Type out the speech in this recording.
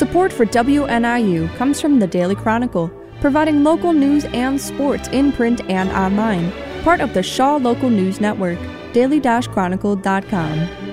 Support for WNIU comes from the Daily Chronicle, providing local news and sports in print and online. Part of the Shaw Local News Network, daily-chronicle.com.